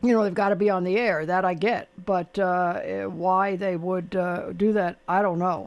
they've got to be on the air. That I get. But why they would do that, I don't know.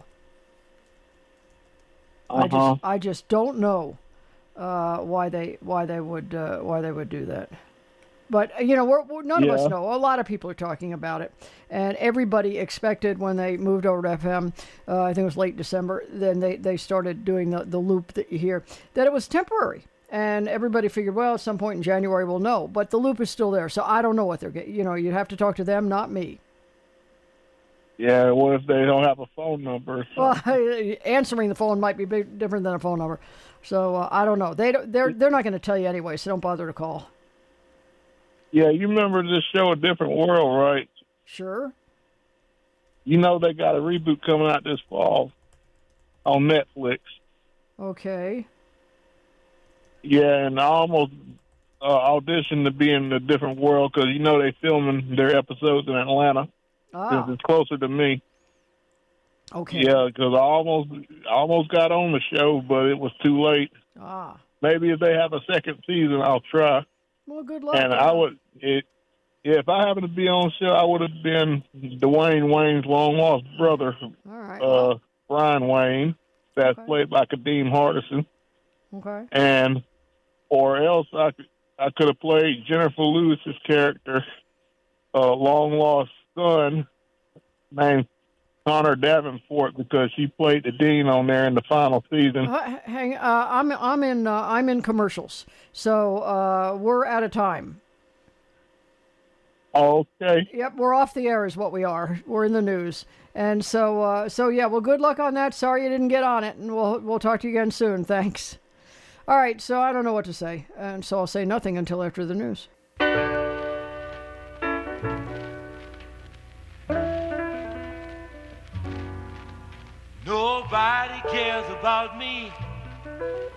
I just don't know why they would do that. But none of us know. A lot of people are talking about it, and everybody expected when they moved over to FM. I think it was late December. Then they started doing the loop that you hear, that it was temporary, and everybody figured, well, at some point in January we'll know. But the loop is still there, so I don't know what they're getting. You'd have to talk to them, not me. Yeah, what if they don't have a phone number? So. Well, answering the phone might be different than a phone number, so I don't know. They're not going to tell you anyway, so don't bother to call. Yeah, you remember this show, A Different World, right? Sure. They got a reboot coming out this fall on Netflix. Okay. Yeah, and I almost auditioned to be in A Different World because, they filming their episodes in Atlanta. Because it's closer to me. Okay. Yeah, because I almost got on the show, but it was too late. Maybe if they have a second season, I'll try. Well, good luck. And if I happened to be on the show, I would have been Dwayne Wayne's long-lost brother, all right. Brian Wayne, that's played by Kadeem Hardison. Okay. Or else I could have played Jennifer Lewis's character, long-lost son, named Connor Davenport, because she played the dean on there in the final season. I'm in commercials, so we're out of time. Okay. Yep, we're off the air is what we are. We're in the news, and so yeah. Well, good luck on that. Sorry you didn't get on it, and we'll talk to you again soon. Thanks. All right. So I don't know what to say, and so I'll say nothing until after the news. Nobody cares about me.